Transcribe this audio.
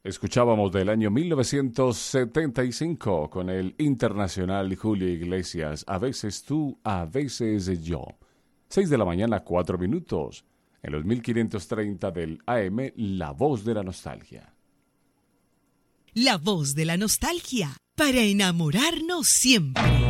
Escuchábamos del año 1975 con el internacional Julio Iglesias, A veces tú, a veces yo. 6 de la mañana, 4 minutos. En los 1530 del AM, La Voz de la Nostalgia. La Voz de la Nostalgia, para enamorarnos siempre.